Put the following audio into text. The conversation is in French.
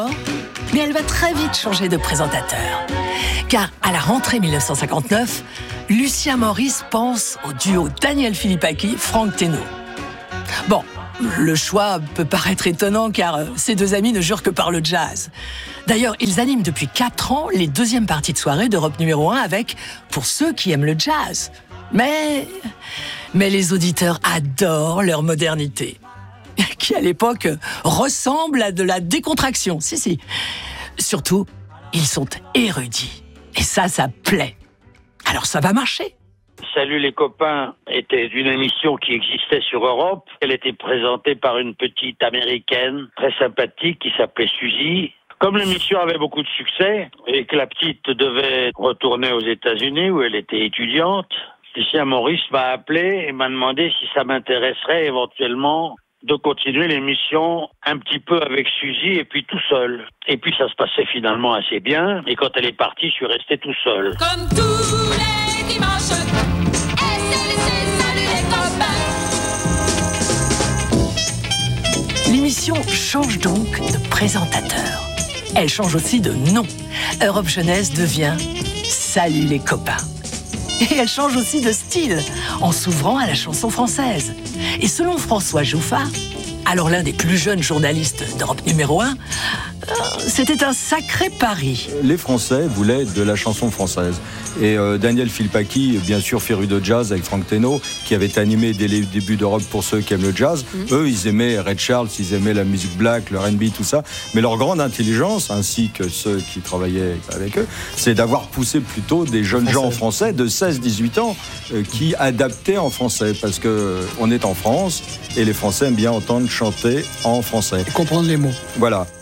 Mais elle va très vite changer de présentateur. Car à la rentrée 1959, Lucien Morisse pense au duo Daniel Philippaki-Franck Thénault. Bon, le choix peut paraître étonnant car ces deux amis ne jurent que par le jazz. D'ailleurs, ils animent depuis 4 ans les deuxièmes parties de soirée d'Europe numéro 1 avec Pour ceux qui aiment le jazz. Mais les auditeurs adorent leur modernité, qui à l'époque ressemble à de la décontraction. Si. Surtout, ils sont érudits. Et ça plaît. Alors ça va marcher. Salut les copains était une émission qui existait sur Europe. Elle était présentée par une petite américaine très sympathique qui s'appelait Suzy. Comme l'émission avait beaucoup de succès et que la petite devait retourner aux États-Unis où elle était étudiante, Lucien Morisse m'a appelé et m'a demandé si ça m'intéresserait éventuellement de continuer l'émission un petit peu avec Suzy et puis tout seul. Et puis ça se passait finalement assez bien. Et quand elle est partie, je suis resté tout seul. Comme tous les dimanches, salut les copains. L'émission change donc de présentateur. Elle change aussi de nom. Europe Jeunesse devient Salut les copains. Et elle change aussi de style, en s'ouvrant à la chanson française. Et selon François Jouffat, alors l'un des plus jeunes journalistes d'Europe numéro 1, c'était un sacré pari. Les Français voulaient de la chanson française. Et Daniel Philippaki, bien sûr féru de jazz avec Franck Thénault, qui avait animé dès les débuts d'Europe pour ceux qui aiment le jazz. Eux, ils aimaient Ray Charles, ils aimaient la musique black, le R&B, tout ça. Mais leur grande intelligence, ainsi que ceux qui travaillaient avec eux, c'est d'avoir poussé plutôt des jeunes gens français de 16-18 ans qui adaptaient en français. Parce qu'on est en France et les Français aiment bien entendre chanter en français. Et comprendre les mots. Voilà.